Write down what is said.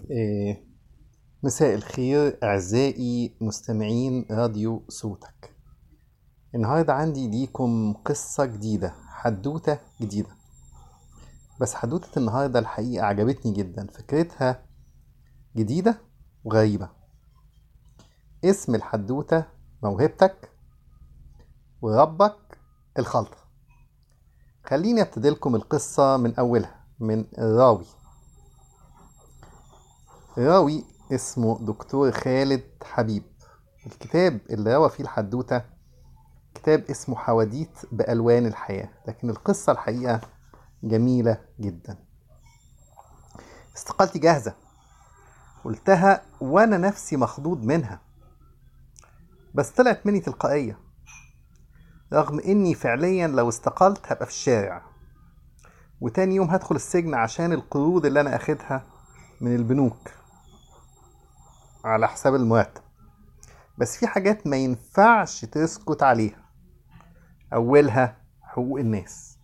إيه، مساء الخير أعزائي مستمعين راديو صوتك. النهاردة عندي ليكم قصة جديدة، حدوتة جديدة. بس حدوتة النهاردة الحقيقة عجبتني جدا، فكرتها جديدة وغريبة. اسم الحدوتة موهبتك وربك الخلطة. خليني ابتدي لكم القصة من أولها، من الراوي. الراوي اسمه دكتور خالد حبيب. الكتاب اللي روى فيه الحدوتة كتاب اسمه حواديت بألوان الحياة، لكن القصة الحقيقة جميلة جدا. استقالتي جاهزة، قلتها وأنا نفسي مخضوض منها، بس طلعت مني تلقائية، رغم إني فعليا لو استقلت هبقى في الشارع، وتاني يوم هدخل السجن عشان القروض اللي أنا أخدها من البنوك على حساب المرتب. بس في حاجات ما ينفعش تسكت عليها، أولها حقوق الناس.